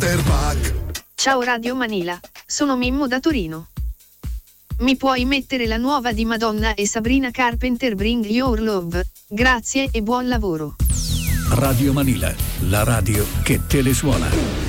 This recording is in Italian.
Bag. Ciao Radio Manila, sono Mimmo da Torino. Mi puoi mettere la nuova di Madonna e Sabrina Carpenter, Bring Your Love? Grazie e buon lavoro. Radio Manila, la radio che te le suona.